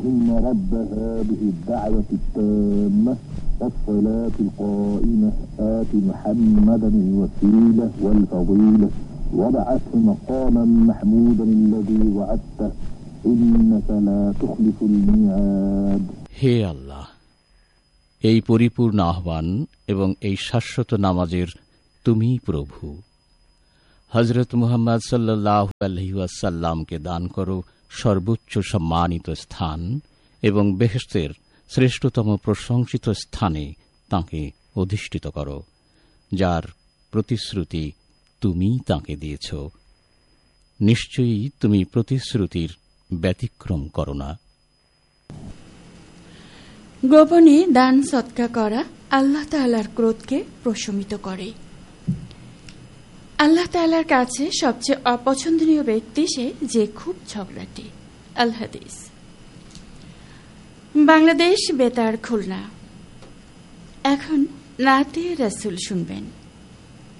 إن رب هذه الدعوة التامة والصلاة القائمة آت محمدا الوسيلة والفضيلة وابعثه مقاما محمودا الذي وعدته إنك لا تخلف الميعاد. হে আল্লাহ, এই পরিপূর্ণ আহ্বান এবং এই শাশ্বত নামাজের তুমি প্রভু। হযরত মুহাম্মদ সাল্লাল্লাহু আলাইহি ওয়াসাল্লামকে দান করো সর্বোচ্চ সম্মানিত স্থান এবং বেহেশতের শ্রেষ্ঠতম প্রশংসিত স্থানে তাঁকে অধিষ্ঠিত করো, যার প্রতিশ্রুতি তুমি তাঁকে দিয়েছ। নিশ্চয়ই তুমি প্রতিশ্রুতির ব্যতিক্রম করো না। গোপনে দান সৎকা করা আল্লাহ তাআলার ক্রোধকে প্রশমিত করে। আল্লাহ তাআলার কাছে সবচেয়ে অপছন্দনীয় ব্যক্তি সে যে খুব ঝগড়াটে। আল হাদিস। বাংলাদেশ বেতার খুলনা। এখন নাতে রাসূল শুনবেন।